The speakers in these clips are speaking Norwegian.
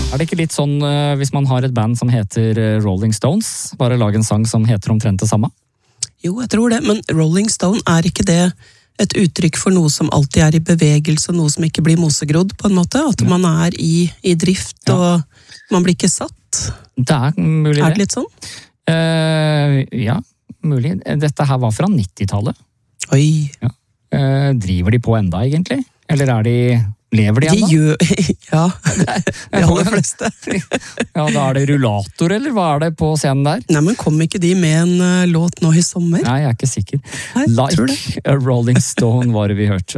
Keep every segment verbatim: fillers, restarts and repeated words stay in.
Er det ikke litt sånn uh, hvis man har et band som heter uh, Rolling Stones, bare lag en sang som heter omtrent det samme? Jo, jeg tror det, men Rolling Stone, er ikke det et uttrykk for noe som alltid er i bevegelse, og noe som ikke blir mosegrodd, på en måte? At ja. Man er i, i drift, ja. Og man blir ikke satt? Det er mulig det. Er det litt sånn? Uh, ja, mulig. Dette her var fra nittitallet. Oi. Ja. Uh, driver de på enda, egentlig? Eller er de... Lever de ennå? De gjør... Ja, de aller fleste. Ja, da er det rullator, eller hva er det på scenen der? Nei, men kom ikke de med en uh, låt nå i sommer? Nei, jeg er ikke sikker. Nei, Like a Rolling Stone var det vi hørte.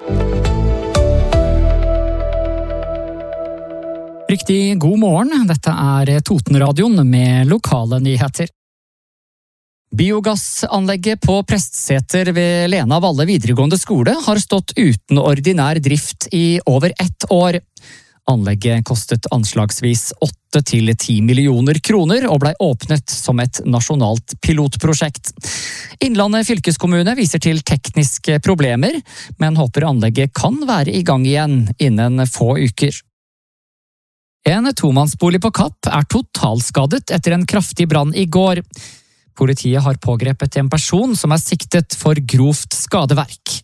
Riktig god morgen, dette er Totenradioen med lokale nyheter. Biogassanlegget på Prestseter ved Lena Valle videregående skole har stått uten ordinær drift i over ett år. Anlegget kostet anslagsvis åtte til ti millioner kroner og ble åpnet som et nasjonalt pilotprosjekt. Innlandet fylkeskommune viser til tekniske problemer, men håper anlegget kan være i gang igjen innen få uker. En tomannsbolig på Kapp er totalskadet etter en kraftig brann i går. Politiet har pågrepet en person som er siktet for grovt skadeverk.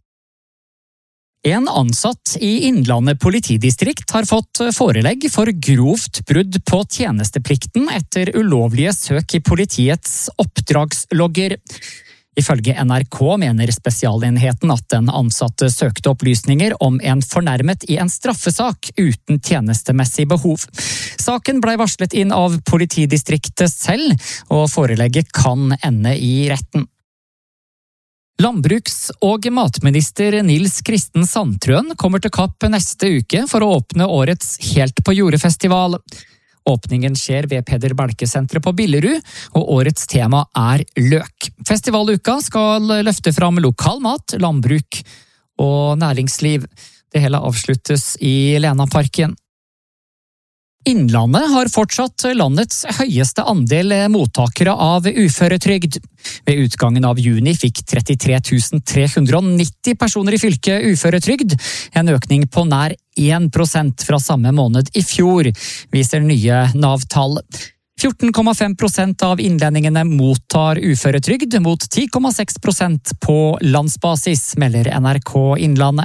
En ansatt i Innlandet politidistrikt har fått forelegg for grovt brudd på tjenesteplikten etter ulovlige søk i politiets oppdragslogger. Ifølge N R K mener spesialenheten at den ansatte søkte opplysninger om en fornærmet i en straffesak uten tjenestemessig behov. Saken ble varslet inn av politidistriktet selv, og forelegget kan ende i retten. Landbruks- og matminister Nils Kristen Sandtrøen kommer til Kapp neste uke for å åpne årets Helt på jordet-festival. Åpningen skjer ved Peder Balke-senteret på Billerud, og årets tema er løk. Festivaluka skal løfte fram lokal mat, landbruk og næringsliv. Det hele avsluttes i Lenaparken. Innlandet har fortsatt landets høyeste andel mottakere av uføretrygd. Ved utgangen av juni fikk trettitre tusen tre hundre og nitti personer i fylket uføretrygd, en økning på nær én prosent fra samme måned i fjor, viser nye Nav-tall. fjorten komma fem prosent av innlendingene mottar uføretrygd, mot ti komma seks prosent på landsbasis, melder N R K Innlandet.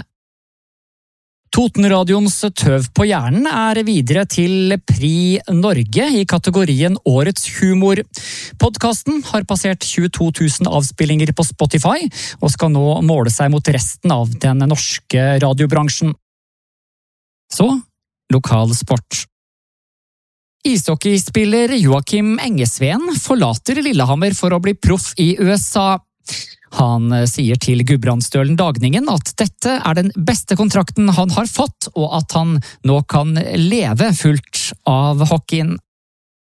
Totenradions Tøv på hjernen er videre til Pri Norge i kategorien Årets humor. Podcasten har passert tjueto tusen avspillinger på Spotify, og skal nå måle seg mot resten av den norske radiobransjen. Så, lokal sport. Ishockeyspiller Joakim Engesveen forlater Lillehammer for å bli proff i U S A. Han sier til Gudbrandsdølen Dagningen at dette er den beste kontrakten han har fått, og at han nå kan leve fullt av hockeyen.